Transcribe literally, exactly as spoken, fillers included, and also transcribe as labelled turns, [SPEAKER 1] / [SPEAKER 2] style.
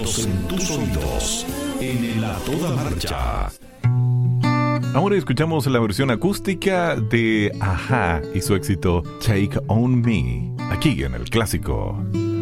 [SPEAKER 1] éxitos en tus oídos en el A Toda Marcha.
[SPEAKER 2] Ahora escuchamos la versión acústica de Ajá y su éxito Take On Me, aquí en el Clásico.